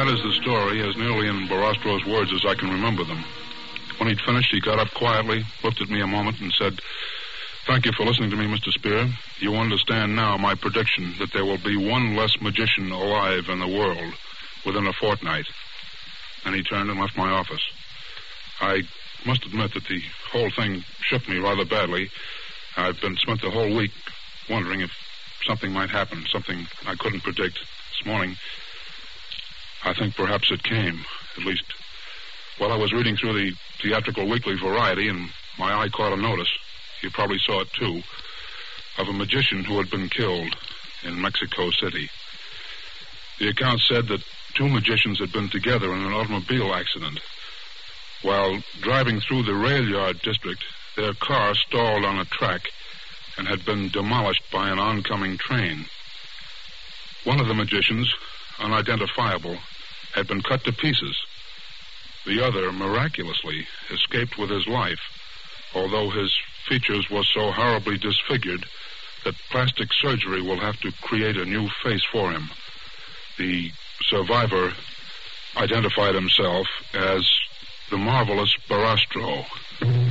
That is the story, as nearly in Barastro's words as I can remember them. When he'd finished, he got up quietly, looked at me a moment, and said, "Thank you for listening to me, Mr. Spear. You understand now my prediction that there will be one less magician alive in the world within a fortnight." And he turned and left my office. I must admit that the whole thing shook me rather badly. I've spent the whole week wondering if something might happen, something I couldn't predict. This morning, I think perhaps it came. At least, while I was reading through the Theatrical Weekly Variety, and my eye caught a notice, you probably saw it too, of a magician who had been killed in Mexico City. The account said that 2 magicians had been together in an automobile accident. While driving through the rail yard district, their car stalled on a track and had been demolished by an oncoming train. One of the magicians, unidentifiable, had been cut to pieces. The other, miraculously, escaped with his life, although his features were so horribly disfigured that plastic surgery will have to create a new face for him. The survivor identified himself as the marvelous Barastro.